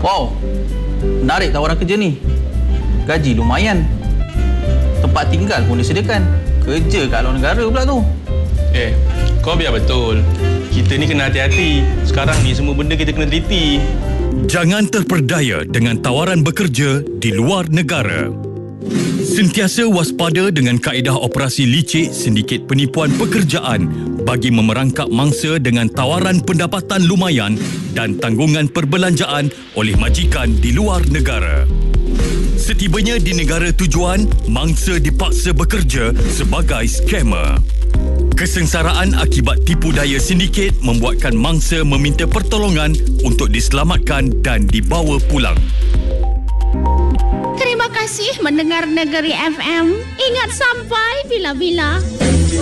Wow, menarik tawaran kerja ni. Gaji lumayan. Tempat tinggal pun disediakan. Kerja kat luar negara pula tu. Kau biar betul. Kita ni kena hati-hati. Sekarang ni semua benda kita kena teliti. Jangan terperdaya dengan tawaran bekerja di luar negara. Sentiasa waspada dengan kaedah operasi licik sindiket penipuan pekerjaan bagi memerangkap mangsa dengan tawaran pendapatan lumayan dan tanggungan perbelanjaan oleh majikan di luar negara. Setibanya di negara tujuan, mangsa dipaksa bekerja sebagai skamer. Kesengsaraan akibat tipu daya sindiket membuatkan mangsa meminta pertolongan untuk diselamatkan dan dibawa pulang. Terima kasih mendengar Negeri FM. Ingat sampai bila-bila.